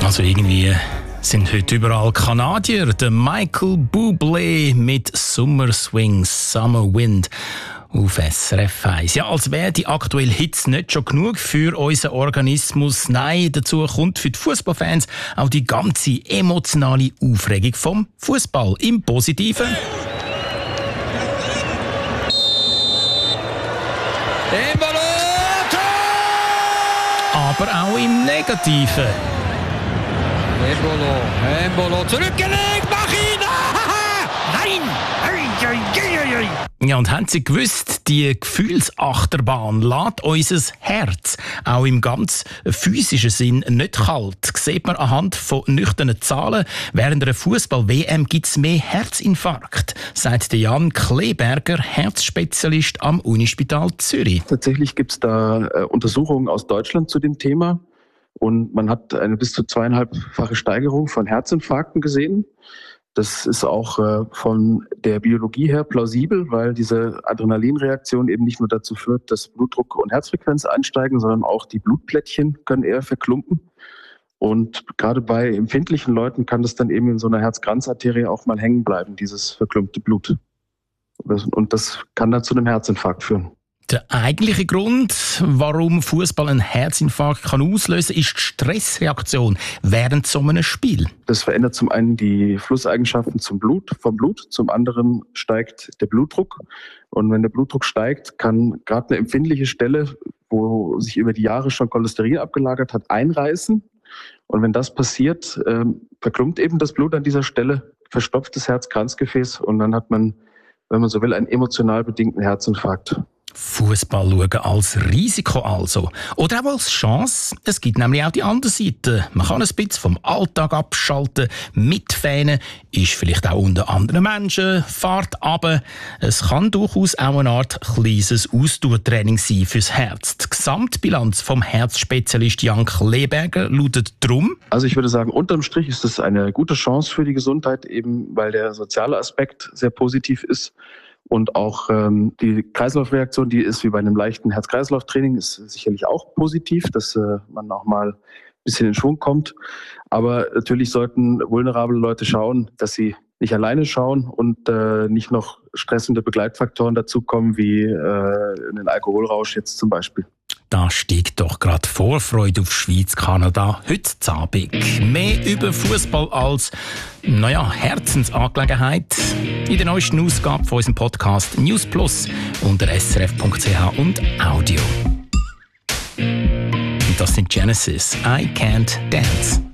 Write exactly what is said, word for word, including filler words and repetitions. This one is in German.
Also irgendwie sind heute überall Kanadier. Der Michael Bublé mit Summer Swing, Summer Wind auf S R F eins. Ja, als wäre die aktuelle Hits nicht schon genug für unseren Organismus. Nein, dazu kommt für die Fußballfans auch die ganze emotionale Aufregung vom Fußball im Positiven. Aber auch im Negativen. Embolo, Embolo, zurückgelegt, mach ihn! Ah, nein! Ei, ei, ei, ei. Ja, und haben Sie gewusst, die Gefühlsachterbahn lässt unser Herz auch im ganz physischen Sinn nicht kalt. Das sieht man anhand von nüchternen Zahlen. Während einer Fußball-W M gibt es mehr Herzinfarkt, sagt Jan Kleberger, Herzspezialist am Unispital Zürich. Tatsächlich gibt es da äh, Untersuchungen aus Deutschland zu dem Thema. Und man hat eine bis zu zweieinhalbfache Steigerung von Herzinfarkten gesehen. Das ist auch äh, von der Biologie her plausibel, weil diese Adrenalinreaktion eben nicht nur dazu führt, dass Blutdruck und Herzfrequenz ansteigen, sondern auch die Blutplättchen können eher verklumpen. Und gerade bei empfindlichen Leuten kann das dann eben in so einer Herzkranzarterie auch mal hängen bleiben, dieses verklumpte Blut. Und das kann dann zu einem Herzinfarkt führen. Der eigentliche Grund, warum Fußball einen Herzinfarkt kann auslösen kann, ist die Stressreaktion während so einem Spiel. Das verändert zum einen die Flusseigenschaften zum Blut, vom Blut, zum anderen steigt der Blutdruck. Und wenn der Blutdruck steigt, kann gerade eine empfindliche Stelle, wo sich über die Jahre schon Cholesterin abgelagert hat, einreißen. Und wenn das passiert, äh, verklumpt eben das Blut an dieser Stelle, verstopft das Herzkranzgefäß und dann hat man, wenn man so will, einen emotional bedingten Herzinfarkt. Fußball schauen als Risiko also. Oder auch als Chance. Es gibt nämlich auch die andere Seite. Man kann ein bisschen vom Alltag abschalten, mitfähnen, ist vielleicht auch unter anderen Menschen, fährt runter. Es kann durchaus auch eine Art kleines Ausdauertraining sein fürs Herz. Die Gesamtbilanz vom Herzspezialist Jan Kleberger lautet drum. Also ich würde sagen, unterm Strich ist es eine gute Chance für die Gesundheit, eben weil der soziale Aspekt sehr positiv ist. Und auch ähm, die Kreislaufreaktion, die ist wie bei einem leichten Herz-Kreislauf-Training, ist sicherlich auch positiv, dass äh, man auch mal ein bisschen in Schwung kommt. Aber natürlich sollten vulnerable Leute schauen, dass sie nicht alleine schauen und äh, nicht noch stressende Begleitfaktoren dazukommen, wie äh, einen Alkoholrausch jetzt zum Beispiel. Da steigt doch gerade Vorfreude auf Schweiz-Kanada heute Abend. Mehr über Fußball als, naja, Herzensangelegenheit in der neuesten Ausgabe von unserem Podcast News Plus unter s r f punkt c h und Audio. Und das sind Genesis, I Can't Dance.